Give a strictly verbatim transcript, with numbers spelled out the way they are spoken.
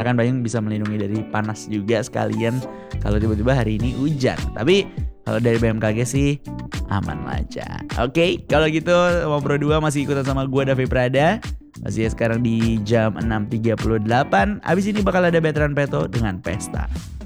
kan payung bisa melindungi dari panas juga sekalian kalau tiba-tiba hari ini hujan. Tapi kalau dari B M K G sih aman aja. Oke, okay, kalau gitu Ngobrol dua masih ikutan sama gue Davi Prada. Masih ya sekarang di jam enam tiga puluh delapan. Abis ini bakal ada Veteran Peto dengan Pesta.